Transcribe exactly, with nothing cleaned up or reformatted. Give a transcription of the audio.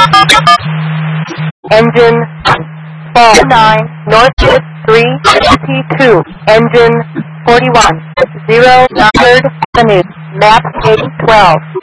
Engine fall nine, Northwest three fifty-two, engine forty-one, zero, third Avenue, map eight twelve.